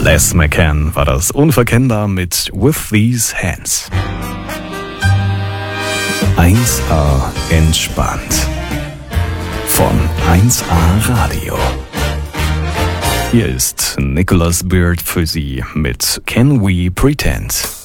Les McCann war das unverkennbar mit With These Hands. 1A entspannt. Von 1A Radio. Hier ist Nicholas Beard für Sie mit Can We Pretend?